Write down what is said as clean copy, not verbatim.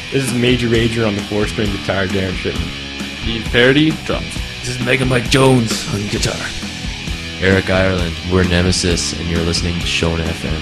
This is Major Rager on the 4-string guitar, Darren Shipman. Ian Faraday, drums. This is Mega Mike Jones on guitar. Eric Ireland, we're Nemesis, and you're listening to Shona FM.